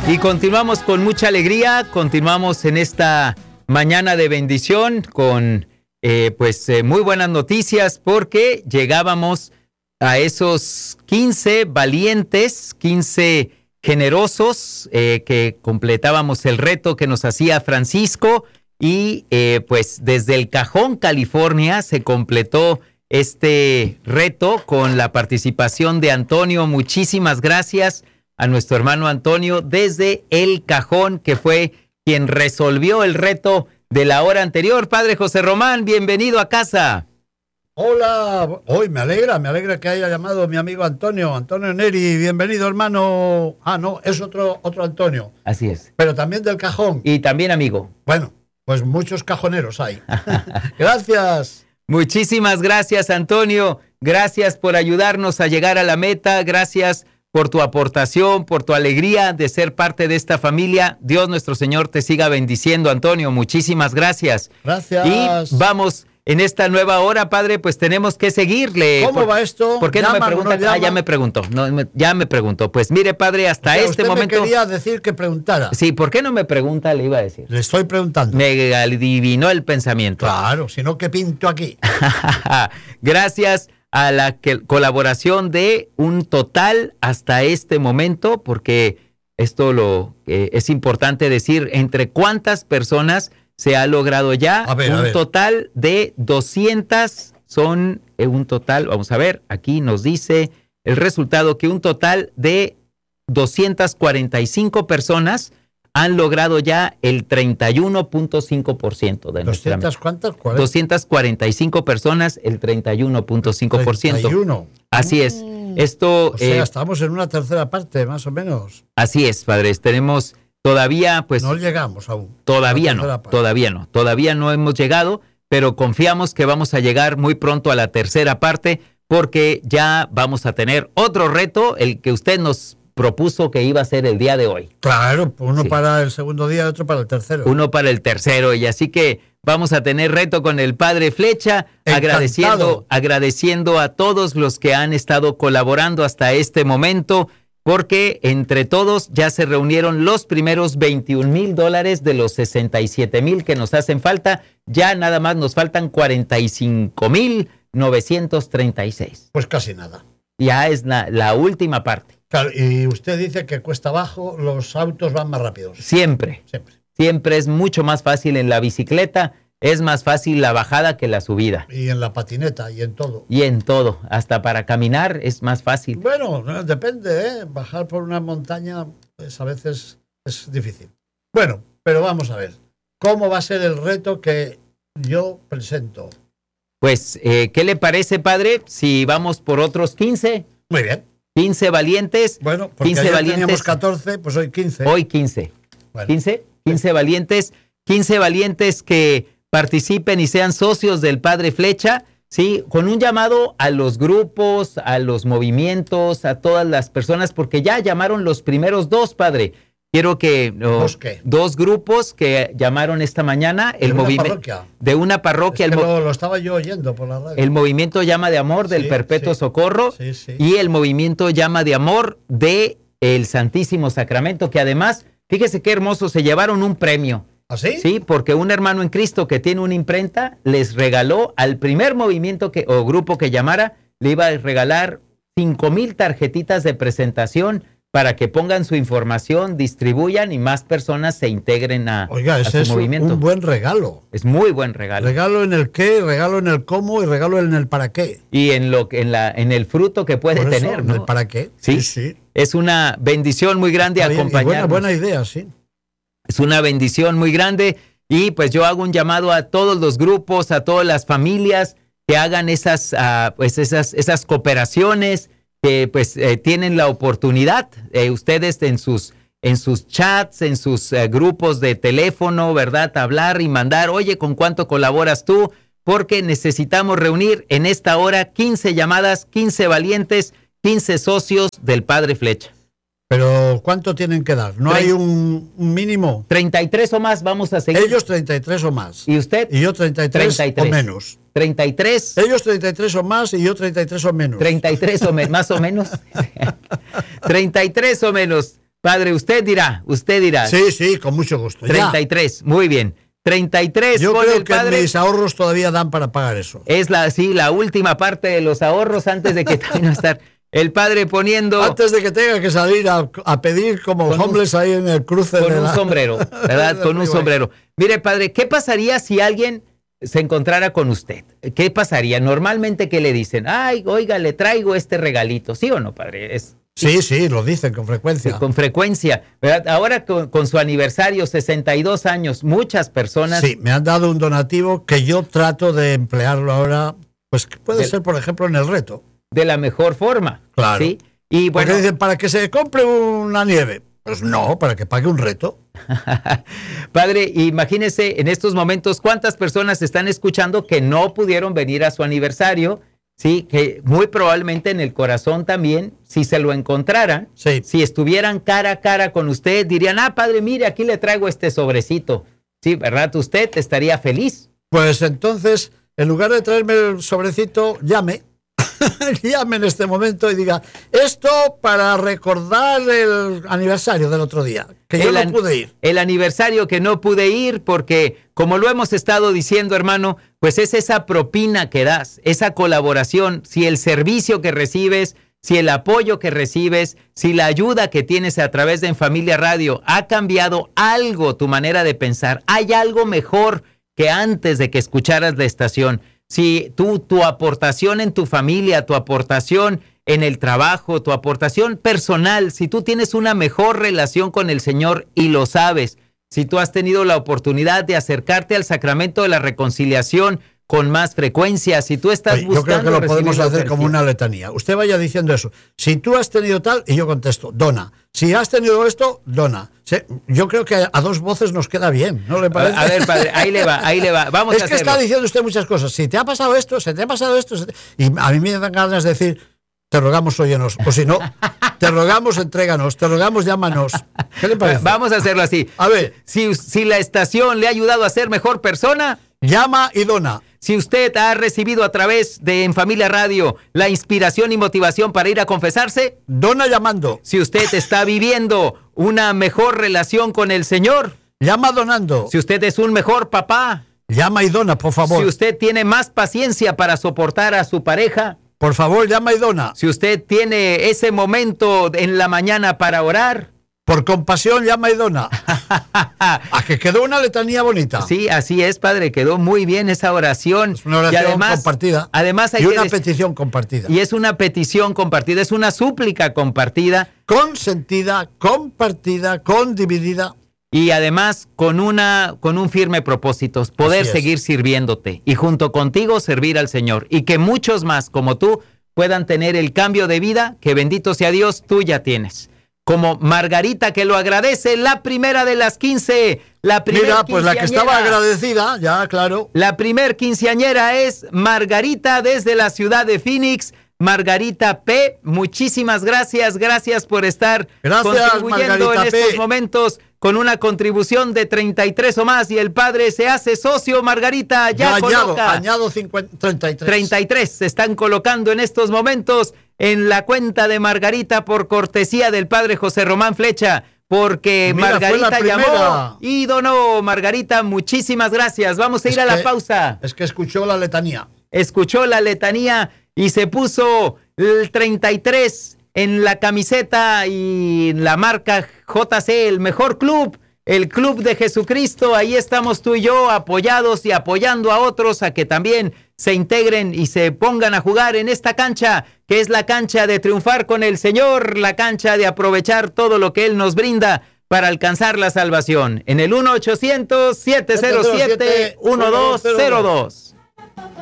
Y continuamos con mucha alegría, continuamos en esta mañana de bendición con muy buenas noticias, porque llegábamos a esos 15 valientes, 15 generosos, que completábamos el reto que nos hacía Francisco, y pues desde El Cajón, California, se completó este reto con la participación de Antonio. Muchísimas gracias a nuestro hermano Antonio desde El Cajón, que fue quien resolvió el reto de la hora anterior. Padre José Román, bienvenido a casa. Hola, hoy me alegra que haya llamado mi amigo Antonio Neri. Bienvenido, hermano. Ah, no, es otro Antonio. Así es. Pero también del Cajón. Y también amigo. Bueno, pues muchos cajoneros hay. Gracias. Muchísimas gracias, Antonio. Gracias por ayudarnos a llegar a la meta. Gracias por tu aportación, por tu alegría de ser parte de esta familia. Dios nuestro Señor te siga bendiciendo, Antonio. Muchísimas gracias. Gracias. Y vamos en esta nueva hora, Padre, pues tenemos que seguirle. ¿Cómo va esto? ¿Por qué no me pregunta? Ya me preguntó. Ya me preguntó. Pues mire, Padre, hasta este momento... Usted me quería decir que preguntara. Sí, ¿por qué no me pregunta? Le iba a decir. Le estoy preguntando. Me adivinó el pensamiento. Claro, si no, ¿qué pinto aquí? Gracias a la colaboración de un total hasta este momento, porque esto es importante decir, entre cuántas personas se ha logrado ya. Total de 200, son un total, vamos a ver, aquí nos dice el resultado, que un total de 245 personas han logrado ya el 31.5% de nuestra meta. ¿Cuántas? 245 personas, el 31.5%. 31. Así es. Esto, o sea, estamos en una tercera parte, más o menos. Así es, padres. Tenemos todavía, pues... No llegamos aún. Todavía no hemos llegado, pero confiamos que vamos a llegar muy pronto a la tercera parte, porque ya vamos a tener otro reto, el que usted nos propuso que iba a ser el día de hoy. Claro, uno para el segundo día y otro para el tercero. Uno para el tercero, y así que vamos a tener reto con el Padre Flecha, agradeciendo a todos los que han estado colaborando hasta este momento, porque entre todos ya se reunieron los primeros $21,000 de los 67,000 que nos hacen falta. Ya nada más nos faltan 45,936. Pues casi nada. Ya es la última parte. Claro, y usted dice que cuesta abajo los autos van más rápidos. Siempre es mucho más fácil en la bicicleta, es más fácil la bajada que la subida. Y en la patineta, y en todo. Y en todo, hasta para caminar es más fácil. Bueno, depende, ¿eh? Bajar por una montaña, pues a veces es difícil. Bueno, pero vamos a ver, ¿cómo va a ser el reto que yo presento? Pues, ¿qué le parece, padre, si vamos por otros 15? Muy bien. 15 valientes. Bueno, porque 15 ayer valientes. Teníamos 14, pues hoy 15. Hoy 15. Bueno. 15 valientes. 15 valientes que participen y sean socios del Padre Flecha, ¿sí? Con un llamado a los grupos, a los movimientos, a todas las personas, porque ya llamaron los primeros dos, padre. Quiero que dos grupos que llamaron esta mañana, el movimiento de una parroquia. Es que lo estaba yo oyendo por la radio. El movimiento Llama de Amor del Perpetuo Socorro y el movimiento Llama de Amor de el Santísimo Sacramento, que además, fíjese qué hermoso, se llevaron un premio. ¿Ah, sí? Sí, porque un hermano en Cristo que tiene una imprenta les regaló al primer movimiento o grupo que llamara, le iba a regalar 5,000 tarjetitas de presentación para que pongan su información, distribuyan y más personas se integren a su movimiento. Es un buen regalo. Es muy buen regalo. Regalo en el qué, regalo en el cómo y regalo en el para qué. Y en el fruto que puede tener, ¿no? ¿El para qué? Sí. Es una bendición muy grande acompañarnos. Buena idea, sí. Es una bendición muy grande, y pues yo hago un llamado a todos los grupos, a todas las familias que hagan esas cooperaciones, que pues tienen la oportunidad, ustedes en sus chats, en sus grupos de teléfono, ¿verdad? Hablar y mandar, oye, ¿con cuánto colaboras tú? Porque necesitamos reunir en esta hora 15 llamadas, 15 valientes, 15 socios del Padre Flecha. Pero, ¿cuánto tienen que dar? ¿No hay un mínimo? 33 o más, vamos a seguir. Ellos 33 o más. ¿Y usted? Y yo 33 o menos. 33. Ellos 33 o más y yo 33 o menos. 33 o más o menos. 33 o menos. Padre, usted dirá. Sí, con mucho gusto. 33, muy bien. 33 Yo con creo el que padre. mis ahorros todavía dan para pagar eso. Es la última parte de los ahorros antes de que termine a estar el padre poniendo... Antes de que tenga que salir a pedir como homeless ahí en el cruce. Con un sombrero, ¿verdad? Con un sombrero. Mire, padre, ¿qué pasaría si alguien se encontrara con usted? ¿Qué pasaría? Normalmente, ¿qué le dicen? Ay, oiga, le traigo este regalito. ¿Sí o no, padre? Sí, lo dicen con frecuencia. Con frecuencia, ¿verdad? Ahora con su aniversario, 62 años, muchas personas... Sí, me han dado un donativo que yo trato de emplearlo ahora, pues que puede ser, por ejemplo, en el reto. De la mejor forma. Claro. ¿Sí? Y bueno, porque dicen, ¿para que se compre una nieve? Pues no, para que pague un reto. Padre, imagínese en estos momentos cuántas personas están escuchando que no pudieron venir a su aniversario. Sí, que muy probablemente en el corazón también, si se lo encontraran, sí. Si estuvieran cara a cara con usted, dirían, padre, mire, aquí le traigo este sobrecito. Sí, ¿verdad? Usted estaría feliz. Pues entonces, en lugar de traerme el sobrecito, llame en este momento y diga, esto para recordar el aniversario del otro día, que yo no pude ir. El aniversario que no pude ir porque, como lo hemos estado diciendo, hermano, pues es esa propina que das, esa colaboración, si el servicio que recibes, si el apoyo que recibes, si la ayuda que tienes a través de En Familia Radio ha cambiado algo tu manera de pensar, hay algo mejor que antes de que escucharas la estación. Si tu aportación en tu familia, tu aportación en el trabajo, tu aportación personal, si tú tienes una mejor relación con el Señor y lo sabes, si tú has tenido la oportunidad de acercarte al sacramento de la reconciliación con más frecuencia, si tú estás buscando... Yo creo que lo podemos hacer como una letanía. Usted vaya diciendo eso. Si tú has tenido tal, y yo contesto, dona. Si has tenido esto, dona. Yo creo que a dos voces nos queda bien, ¿no le parece? A ver, padre, ahí le va. Vamos a hacerlo. Es que está diciendo usted muchas cosas. Si te ha pasado esto, se te ha pasado esto... Y a mí me dan ganas de decir, te rogamos, óyenos. O si no, te rogamos, entréganos. Te rogamos, llámanos. ¿Qué le parece? Vamos a hacerlo así. A ver. Si la estación le ha ayudado a ser mejor persona... Llama y dona. Si usted ha recibido a través de En Familia Radio la inspiración y motivación para ir a confesarse, dona llamando. Si usted está viviendo una mejor relación con el Señor, llama donando. Si usted es un mejor papá, llama y dona, por favor. Si usted tiene más paciencia para soportar a su pareja, por favor, llama y dona. Si usted tiene ese momento en la mañana para orar, por compasión, llama y dona. A que quedó una letanía bonita. Sí, así es, padre. Quedó muy bien esa oración. Es una oración compartida. Además hay una petición compartida. Y es una petición compartida, es una súplica compartida. Consentida, compartida, condividida. Y además con un firme propósito, poder seguir sirviéndote. Y junto contigo servir al Señor. Y que muchos más como tú puedan tener el cambio de vida que, bendito sea Dios, tú ya tienes. Como Margarita, que lo agradece, la primera de las 15. Mira, pues la que estaba agradecida, ya, claro. La primer quinceañera es Margarita desde la ciudad de Phoenix. Margarita P., muchísimas gracias por estar contribuyendo Margarita en estos momentos con una contribución de 33 o más, y el padre se hace socio. Margarita, ya coloca. Añado 33. 33 se están colocando en estos momentos en la cuenta de Margarita por cortesía del padre José Román Flecha, porque Margarita llamó y donó. Margarita, muchísimas gracias. Vamos a ir a la pausa. Es que escuchó la letanía. Escuchó la letanía y se puso el 33 en la camiseta y la marca JC, el mejor club, el Club de Jesucristo. Ahí estamos tú y yo apoyados y apoyando a otros a que también se integren y se pongan a jugar en esta cancha, que es la cancha de triunfar con el Señor, la cancha de aprovechar todo lo que Él nos brinda para alcanzar la salvación. En el 1-800-707-1202.